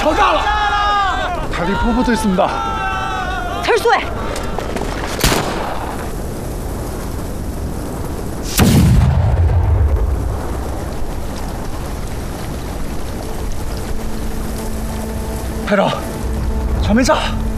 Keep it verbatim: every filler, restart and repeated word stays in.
爆炸了！塔利坡部队습니다。 철수해! 排长，小梅炸！